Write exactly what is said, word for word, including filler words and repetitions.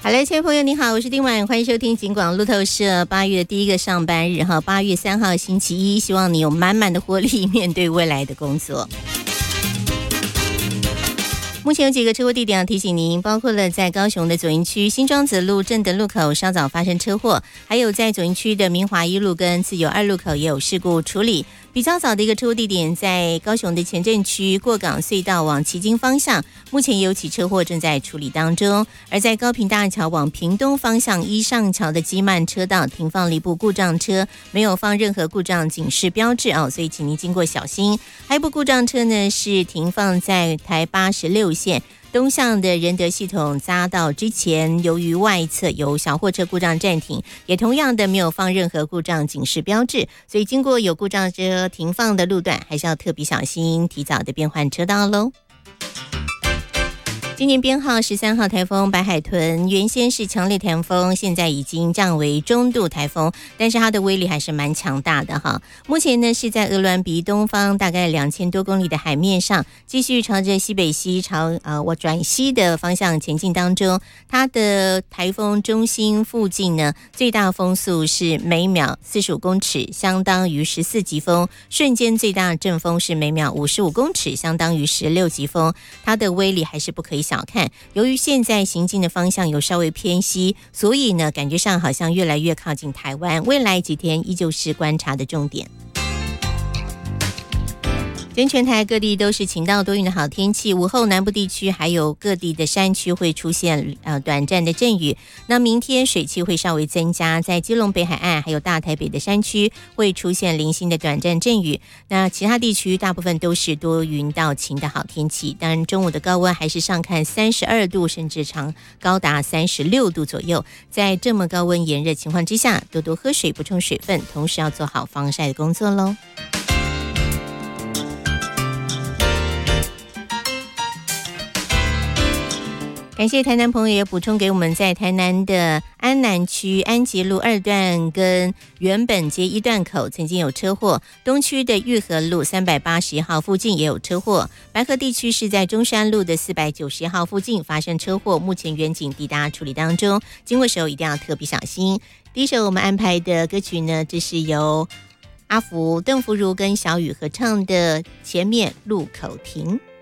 好嘞，亲爱的朋友你好，我是丁婉，欢迎收听警广路透社。八月的第一个上班日哈，八月三号星期一，希望你有满满的活力面对未来的工作。目前有几个车祸地点要提醒您，包括了在高雄的左营区新庄子路正德路口稍早发生车祸，还有在左营区的明华一路跟自由二路口也有事故处理。比较早的一个车祸地点在高雄的前镇区过港隧道往旗津方向，目前也有起车祸正在处理当中。而在高屏大桥往屏东方向一上桥的基慢车道停放了一部故障车，没有放任何故障警示标志哦，所以请您经过小心。还有一部故障车呢是停放在台八十六线东向的仁德系统匝道之前，由于外侧有小货车故障暂停，也同样的没有放任何故障警示标志，所以经过有故障车停放的路段，还是要特别小心，提早的变换车道咯。今年编号十三号台风白海豚，原先是强烈台风，现在已经降为中度台风，但是它的威力还是蛮强大的哈。目前呢是在鹅銮鼻东方大概两千多公里的海面上，继续朝着西北西朝呃我转西的方向前进当中。它的台风中心附近呢，最大风速是每秒四十五公尺，相当于十四级风；瞬间最大阵风是每秒五十五公尺，相当于十六级风。它的威力还是不可以小看，由于现在行进的方向有稍微偏西，所以呢感觉上好像越来越靠近台湾，未来几天依旧是观察的重点。今天全台各地都是晴到多云的好天气，午后南部地区还有各地的山区会出现呃短暂的阵雨。那明天水汽会稍微增加，在基隆北海岸还有大台北的山区会出现零星的短暂阵雨。那其他地区大部分都是多云到晴的好天气。当然中午的高温还是上看三十二度，甚至长高达三十六度左右。在这么高温炎热情况之下，多多喝水补充水分，同时要做好防晒的工作咯。感谢台南朋友也补充给我们，在台南的安南区安捷路二段跟原本街一段口曾经有车祸，东区的裕和路三百八十一号附近也有车祸，白河地区是在中山路的四百九十一号附近发生车祸，目前远警抵达处理当中，经过时候一定要特别小心。第一首我们安排的歌曲呢，这是由阿福、邓福如跟小雨合唱的《前面路口停》。